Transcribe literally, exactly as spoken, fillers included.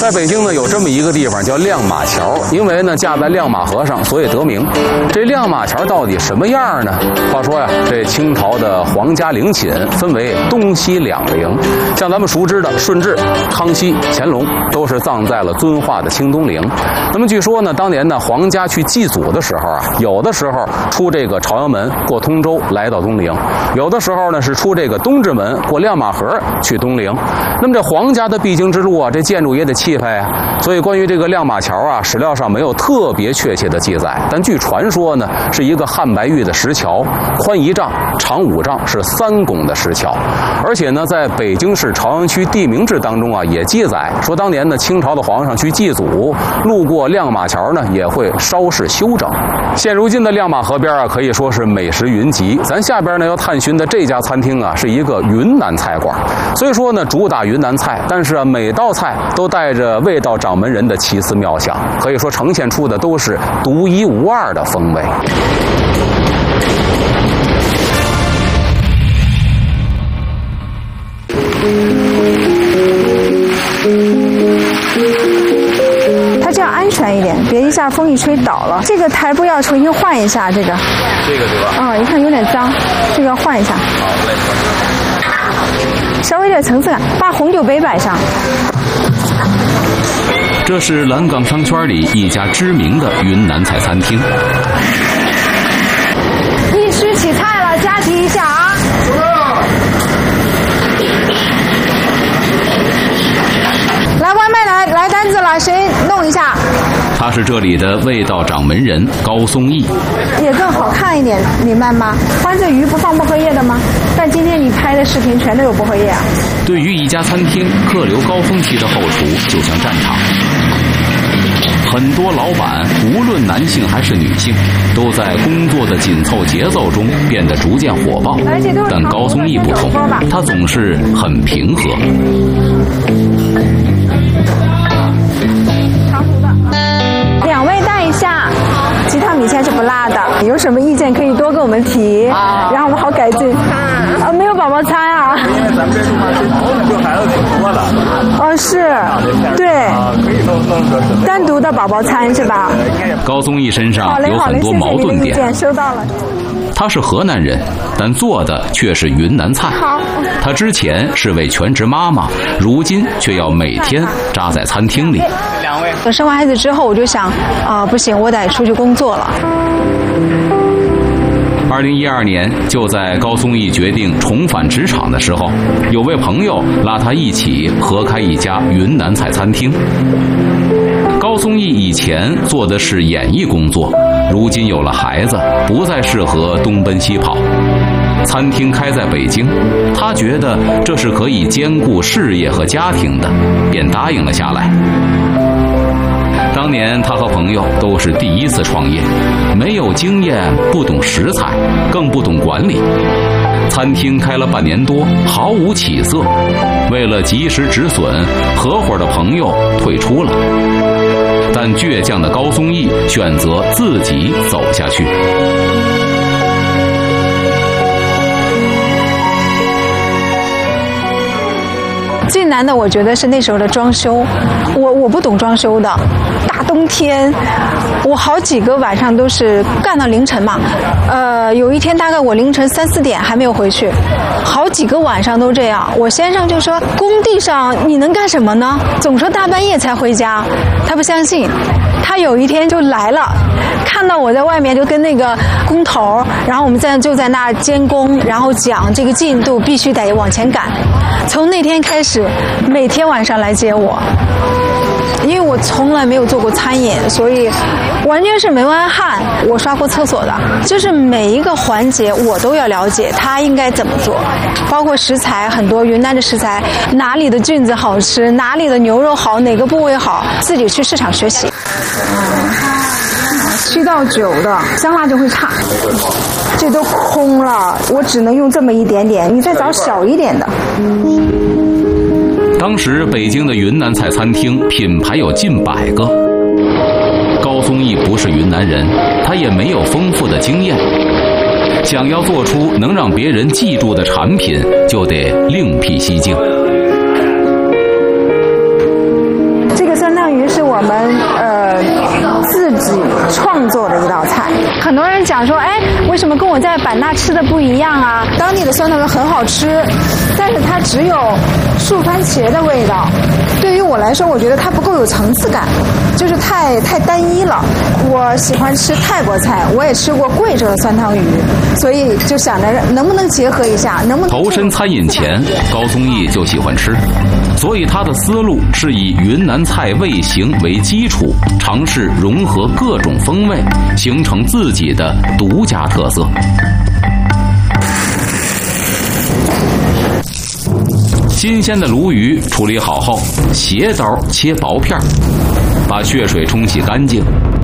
在北京呢，有这么一个地方叫亮马桥，因为呢架在亮马河上，所以得名。这亮马桥到底什么样呢？话说呀，这清朝的皇家陵寝分为东西两陵，像咱们熟知的顺治、康熙、乾隆都是葬在了遵化的清东陵。那么据说呢，当年呢皇家去祭祖的时候啊，有的时候出这个朝阳门过通州来到东陵，有的时候呢是出这个东直门过亮马河去东陵。那么这皇家的必经之路啊，这建筑也得气派啊。所以关于这个亮马桥啊，史料上没有特别确切的记载，但据传说呢，是一个汉白玉的石桥，宽一丈，长五丈，是三拱的石桥。而且呢，在北京市朝阳区地名志当中啊，也记载说，当年呢清朝的皇上去祭祖，路过亮马桥呢，也会稍事修整。现如今的亮马河边啊，可以说是美食云集。咱下边呢要探寻的这家餐厅啊，是一个云南菜馆，所以说呢主打云南菜，但是啊每道菜都带着味道掌门人的奇思妙想，可以说呈现出的都是独一无二的风味。 它这样安全一点，别一下风一吹倒了。这个台布要重新换一下，这个。 这个对吧？ 嗯，一看有点脏，这个要换一下。 好嘞。 稍微有点层次感，把红酒杯摆上。 这是蓝岗商圈里一家知名的云南菜餐厅。 一须起菜了，加提一下啊！来，外卖来来单子了，谁弄一下？ 他是这里的味道掌门人高松义， 也更好看一点，明白吗？欢醉鱼不放薄荷叶的吗？但今天你拍的视频全都有薄荷叶啊。 对于一家餐厅，客流高峰期的后厨就像战场。很多老板，无论男性还是女性，都在工作的紧凑节奏中变得逐渐火爆。但高松义不同，他总是很平和。 两位带一下，鸡汤米线是不辣的，有什么意见可以多跟我们提，然后我们好改进。啊，没有宝宝餐啊。 因为咱们这地方这毛就孩子挺多的。 哦，是，对， 可以弄弄个单独的宝宝餐是吧？ 高松义身上有很多矛盾点。 收到了。 他是河南人，但做的却是云南菜。他之前是位全职妈妈，如今却要每天扎在餐厅里。 两位，我生完孩子之后，我就想啊、呃，不行，我得出去工作了。 二零一二年，就在高松义决定重返职场的时候，有位朋友拉他一起合开一家云南菜餐厅。高松义以前做的是演艺工作，如今有了孩子，不再适合东奔西跑。餐厅开在北京，他觉得这是可以兼顾事业和家庭的，便答应了下来。当年他和朋友都是第一次创业，没有经验，不懂食材，更不懂管理。餐厅开了半年多，毫无起色。为了及时止损，合伙的朋友退出了。但倔强的高松义选择自己走下去。 最难的我觉得是那时候的装修，我我不懂装修的，大冬天，我好几个晚上都是干到凌晨嘛，呃，有一天大概我凌晨三四点还没有回去，好几个晚上都这样。我先生就说工地上你能干什么呢？总说大半夜才回家，他不相信。他有一天就来了，看到我在外面就跟那个工头，然后我们在就在那儿监工，然后讲这个进度必须得往前赶。从那天开始，每天晚上来接我，因为我从来没有做过餐饮，所以完全是门外汉。我刷过厕所的，就是每一个环节我都要了解他应该怎么做，包括食材，很多云南的食材，哪里的菌子好吃，哪里的牛肉好，哪个部位好，自己去市场学习。七到九的香辣就会差，这都空了，我只能用这么一点点，你再找小一点的。 当时北京的云南菜餐厅品牌有近百个，高松义不是云南人，他也没有丰富的经验，想要做出能让别人记住的产品，就得另辟蹊径。 很多人讲说，哎，为什么跟我在版纳吃的不一样啊？当地的酸汤鱼很好吃，但是它只有树番茄的味道。对于我来说，我觉得它不够有层次感，就是太太单一了。我喜欢吃泰国菜，我也吃过贵州的酸汤鱼，所以就想着能不能结合一下，能不能投身餐饮前，高宗义就喜欢吃，所以他的思路是以云南菜味型为基础，尝试融合各种风味，形成自己的独家特色。新鲜的鲈鱼处理好后，斜刀切薄片，把血水冲洗干净，